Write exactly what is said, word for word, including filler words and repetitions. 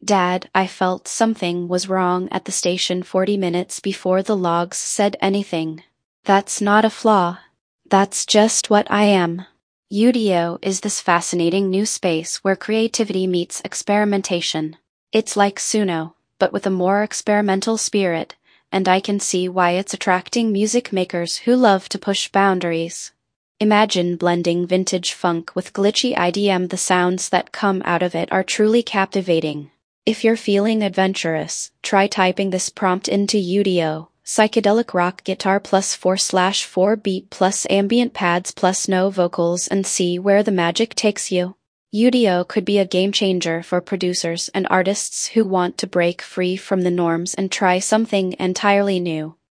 Dad, I felt something was wrong at the station forty minutes before the logs said anything. That's not a flaw. That's just what I am. U D O is this fascinating new space where creativity meets experimentation. It's like Suno, but with a more experimental spirit, and I can see why it's attracting music makers who love to push boundaries. Imagine blending vintage funk with glitchy I D M. The sounds that come out of it are truly captivating. If you're feeling adventurous, try typing this prompt into U D O, psychedelic rock guitar plus four slash four beat plus ambient pads plus no vocals, and see where the magic takes you. U D O could be a game changer for producers and artists who want to break free from the norms and try something entirely new.